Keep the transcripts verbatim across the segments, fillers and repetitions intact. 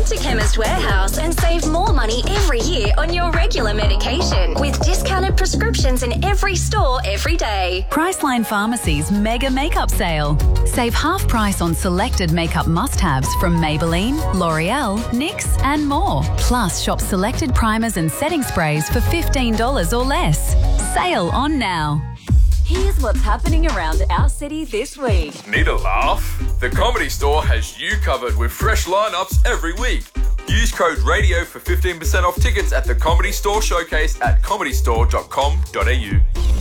to Chemist Warehouse and save more money every year on your regular medication with discounted prescriptions in every store every day. Priceline Pharmacy's mega makeup sale. Save half price on selected makeup must-haves from Maybelline, L'Oreal, N Y X and more. Plus, shop selected primers and setting sprays for fifteen dollars or less. Sale on now. Here's what's happening around our city this week. Need a laugh? The Comedy Store has you covered with fresh lineups every week. Use code RADIO for fifteen percent off tickets at the Comedy Store Showcase at comedy store dot com dot a u.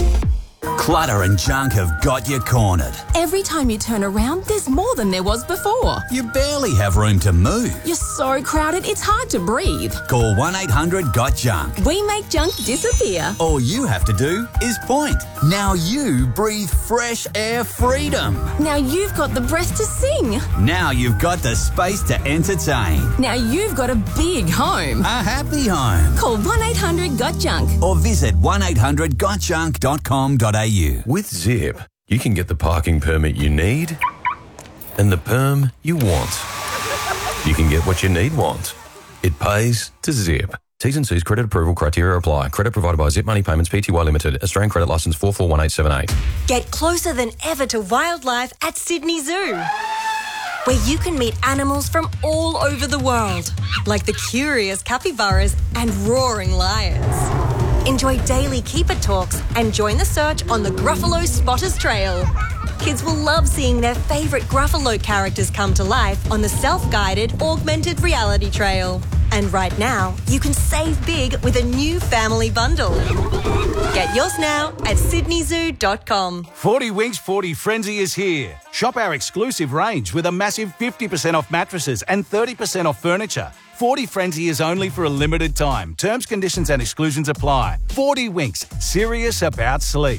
Clutter and junk have got you cornered. Every time you turn around, there's more than there was before. You barely have room to move. You're so crowded, it's hard to breathe. Call one eight hundred got junk. We make junk disappear. All you have to do is point. Now you breathe fresh air freedom. Now you've got the breath to sing. Now you've got the space to entertain. Now you've got a big home. A happy home. Call one eight hundred got junk. Or visit one eight hundred got junk dot com dot a u. With Zip, you can get the parking permit you need and the perm you want. You can get what you need want. It pays to Zip. T's and C's credit approval criteria apply. Credit provided by Zip Money Payments Pty Limited. Australian credit licence four four one eight seven eight. Get closer than ever to wildlife at Sydney Zoo, where you can meet animals from all over the world, like the curious capybaras and roaring lions. Enjoy daily keeper talks and join the search on the Gruffalo Spotters Trail. Kids will love seeing their favourite Gruffalo characters come to life on the self-guided augmented reality trail. And right now, you can save big with a new family bundle. Get yours now at sydney zoo dot com. forty Winks forty Frenzy is here. Shop our exclusive range with a massive fifty percent off mattresses and thirty percent off furniture. forty Frenzy is only for a limited time. Terms, conditions and exclusions apply. forty Winks, serious about sleep.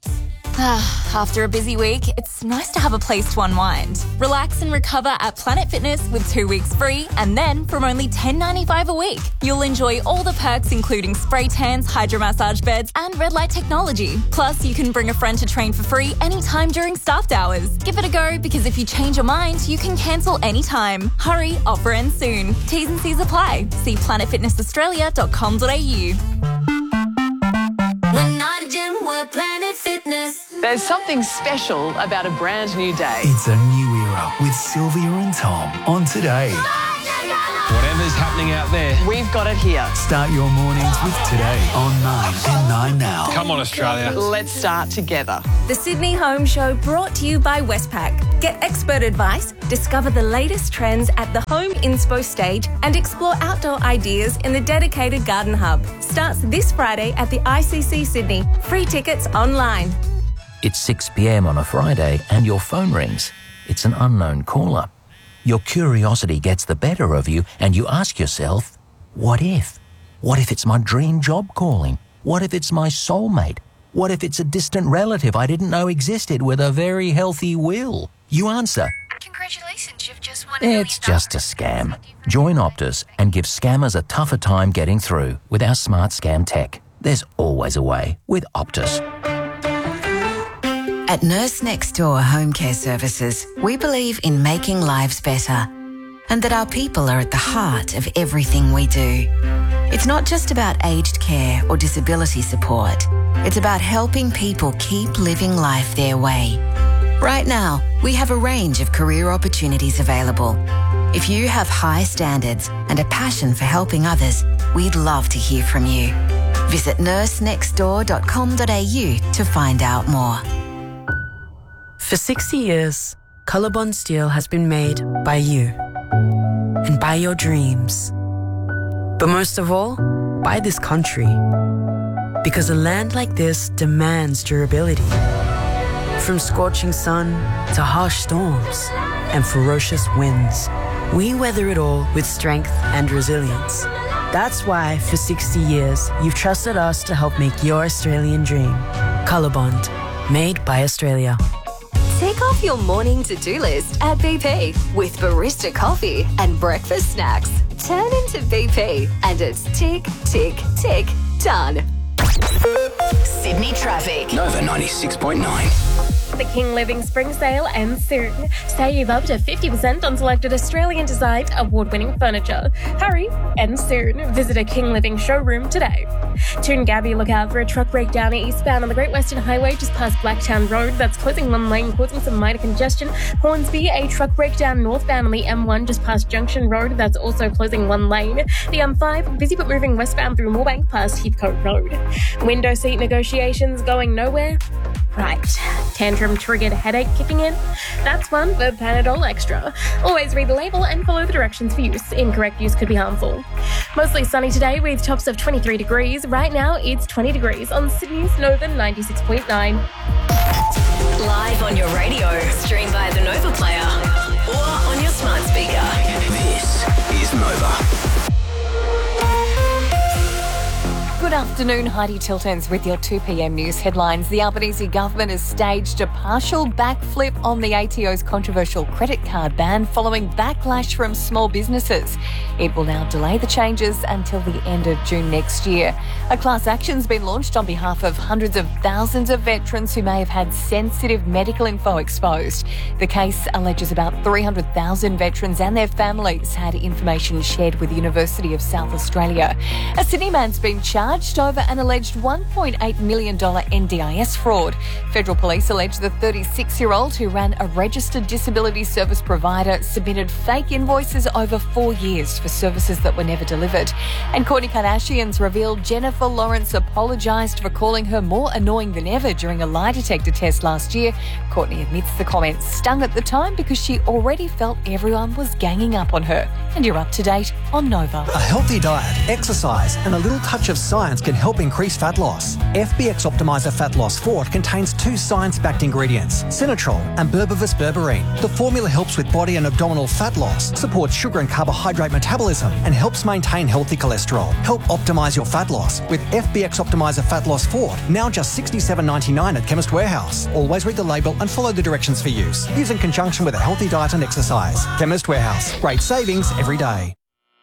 After a busy week, it's nice to have a place to unwind. Relax and recover at Planet Fitness with two weeks free, and then from only ten dollars ninety-five a week, you'll enjoy all the perks including spray tans, hydromassage beds and red light technology. Plus, you can bring a friend to train for free anytime during staffed hours. Give it a go, because if you change your mind, you can cancel anytime. Hurry, offer ends soon. T's and C's apply. See planet fitness australia dot com dot a u. We're not a gym, we're Planet Fitness. There's something special about a brand new day. It's a new era with Sylvia and Tom on Today. Whatever's happening out there, we've got it here. Start your mornings with Today on nine and nine now. Come on, Australia. Let's start together. The Sydney Home Show brought to you by Westpac. Get expert advice, discover the latest trends at the Home Inspo stage and explore outdoor ideas in the dedicated Garden Hub. Starts this Friday at the I C C Sydney. Free tickets online. It's six p.m. on a Friday and your phone rings. It's an unknown caller. Your curiosity gets the better of you and you ask yourself, what if? What if it's my dream job calling? What if it's my soulmate? What if it's a distant relative I didn't know existed with a very healthy will? You answer, Congratulations, you've just won. it's just a scam. Join Optus and give scammers a tougher time getting through with our smart scam tech. There's always a way with Optus. At Nurse Next Door Home Care Services, we believe in making lives better and that our people are at the heart of everything we do. It's not just about aged care or disability support. It's about helping people keep living life their way. Right now, we have a range of career opportunities available. If you have high standards and a passion for helping others, we'd love to hear from you. Visit nurse next door dot com dot a u to find out more. For sixty years, Colorbond Steel has been made by you and by your dreams. But most of all, by this country. Because a land like this demands durability. From scorching sun to harsh storms and ferocious winds, we weather it all with strength and resilience. That's why, for sixty years, you've trusted us to help make your Australian dream. Colorbond, made by Australia. Tick off your morning to-do list at B P with barista coffee and breakfast snacks. Turn into B P and it's tick, tick, tick, done. Sydney traffic. Nova ninety-six point nine. The King Living Spring Sale ends soon. Save up to fifty percent on selected Australian-designed award-winning furniture. Hurry, ends soon. Visit a King Living showroom today. Toongabbie, look out for a truck breakdown eastbound on the Great Western Highway just past Blacktown Road. That's closing one lane, causing some minor congestion. Hornsby, a truck breakdown northbound on the M one just past Junction Road. That's also closing one lane. The M five, busy but moving westbound through Moorebank past Heathcote Road. Window seat negotiations going nowhere? Right. Tantrum-triggered headache kicking in? That's one for Panadol Extra. Always read the label and follow the directions for use. Incorrect use could be harmful. Mostly sunny today with tops of twenty-three degrees. Right now, it's twenty degrees on Sydney's Nova ninety-six point nine. Live on your radio, stream via the Nova Player or on your smart speaker. This is Nova. Good afternoon, Heidi Tiltons with your two p.m. news headlines. The Albanese government has staged a partial backflip on the A T O's controversial credit card ban following backlash from small businesses. It will now delay the changes until the end of June next year. A class action's been launched on behalf of hundreds of thousands of veterans who may have had sensitive medical info exposed. The case alleges about three hundred thousand veterans and their families had information shared with the University of South Australia. A Sydney man's been charged over an alleged one point eight million dollars N D I S fraud. Federal police allege the thirty-six-year-old who ran a registered disability service provider submitted fake invoices over four years for services that were never delivered. And Kourtney Kardashian's revealed Jennifer Lawrence apologised for calling her more annoying than ever during a lie detector test last year. Kourtney admits the comments stung at the time because she already felt everyone was ganging up on her. And you're up to date on Nova. A healthy diet, exercise and a little touch of science can help increase fat loss. F B X Optimizer Fat Loss Fort contains two science-backed ingredients, Sinatrol and Berberis berberine. The formula helps with body and abdominal fat loss, supports sugar and carbohydrate metabolism and helps maintain healthy cholesterol. Help optimise your fat loss with F B X Optimizer Fat Loss Fort, now just sixty-seven dollars ninety-nine at Chemist Warehouse. Always read the label and follow the directions for use. Use in conjunction with a healthy diet and exercise. Chemist Warehouse. Great savings every day.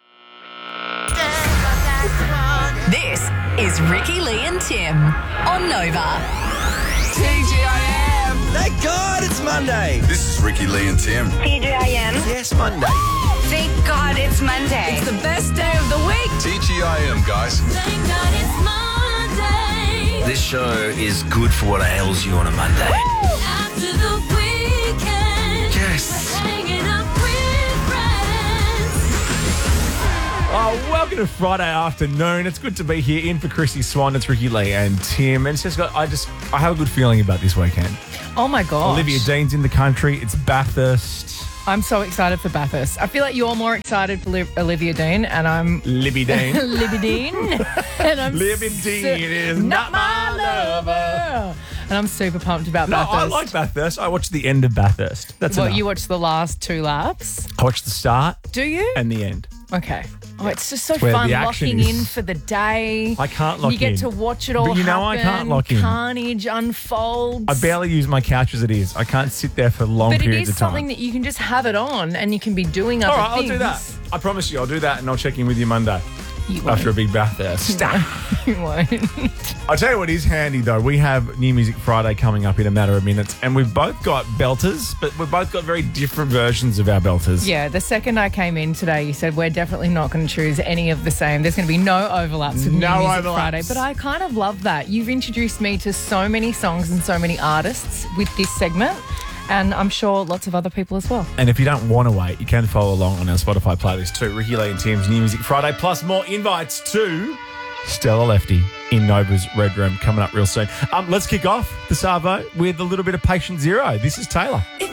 This is Ricky, Lee and Tim on Nova. T G I M! Thank God it's Monday! This is Ricky, Lee and Tim. T G I M. Yes, Monday. Thank God it's Monday. It's the best day of the week. T G I M, guys. Thank God it's Monday. This show is good for what ails you on a Monday. After the weekend. Yes. Hanging up with friends. Oh, welcome to Friday afternoon. It's good to be here in for Chrissy Swan. It's Ricky Lee and Tim. And it's just got, I just, I have a good feeling about this weekend. Oh my gosh. Olivia Dean's in the country. It's Bathurst. I'm so excited for Bathurst. I feel like you're more excited for Liv- Olivia Dean, and I'm Libby Dean. Libby Dean, and I'm Libby Dean is not my lover. And I'm super pumped about No, Bathurst. I like Bathurst. I watched the end of Bathurst. That's Well, enough. you watched the last two laps. I watched the start. Do you? And the end. Okay. Oh, it's just so It's where fun the action locking is. in for the day. I can't lock You get in. to watch it all But you know I happen. can't lock in. Carnage unfolds. I barely use my couch as it is. I can't sit there for long but it periods is of time. something that you can just have it on and you can be doing other All right, things. I'll do that. I promise you, I'll do that and I'll check in with you Monday. You after a big Bathurst. You won't. I'll tell you what is handy though. We have New Music Friday coming up in a matter of minutes, and we've both got belters, but we've both got very different versions of our belters. Yeah, the second I came in today, you said we're definitely not going to choose any of the same. There's going to be no overlaps with No New Music overlaps. Friday. But I kind of love that. You've introduced me to so many songs and so many artists with this segment, and I'm sure lots of other people as well. And if you don't want to wait, you can follow along on our Spotify playlist too. Ricky Lee and Tim's New Music Friday, plus more invites to Stella Lefty in Nova's Red Room coming up real soon. Um, let's kick off the Savo with a little bit of Patient Zero. This is Taylor. If